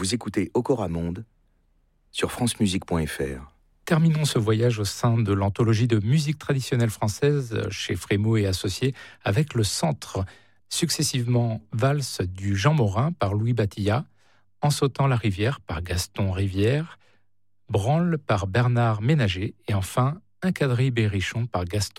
Vous écoutez Okora Monde sur francemusique.fr. Terminons ce voyage au sein de l'anthologie de musique traditionnelle française chez Frémaux et Associés avec le Centre. Successivement, Valse du Jean Morin par Louis Batillat, En sautant la rivière par Gaston Rivière, Branle par Bernard Ménager et enfin Un quadrille berrichon par Gaston